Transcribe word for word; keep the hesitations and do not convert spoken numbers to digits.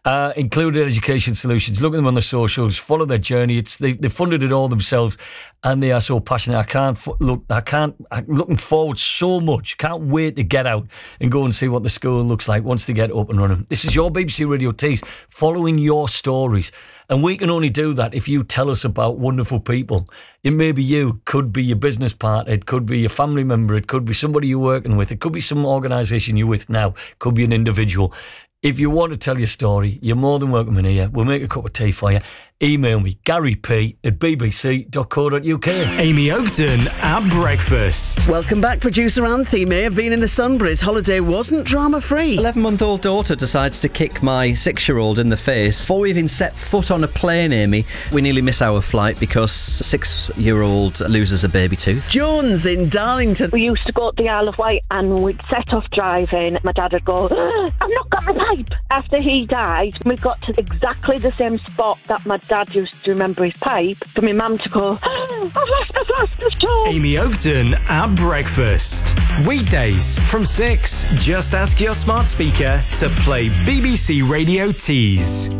uh, Included Education Solutions. Look at them on the socials. Follow their journey. It's they, they funded it all themselves, and they are so passionate. I can't look. I can't. I'm looking forward so much. Can't wait to get out and go and see what the school looks like once they get up and running. This is your B B C Radio Tees, following your stories. And we can only do that if you tell us about wonderful people. It may be you, could be your business partner, it could be your family member, it could be somebody you're working with, it could be some organisation you're with now, it could be an individual. If you want to tell your story, you're more than welcome in here. We'll make a cup of tea for you. Email me, Gary P at b b c dot co dot u k. Amy Oakton at breakfast. Welcome back, producer Anthony. May have been in the sun, but his holiday wasn't drama-free. eleven-month-old daughter decides to kick my six-year-old in the face. Before we even set foot on a plane, Amy, we nearly miss our flight because six-year-old loses a baby tooth. Jones in Darlington. We used to go to the Isle of Wight and we'd set off driving. My dad would go, "Ah, I've not got my pipe." After he died, we got to exactly the same spot that my dad used to remember his pipe, for my mum to go, "Ah, I've lost, I've lost, I've lost." Amy Oakton at breakfast. Weekdays from six. Just ask your smart speaker to play B B C Radio Tees.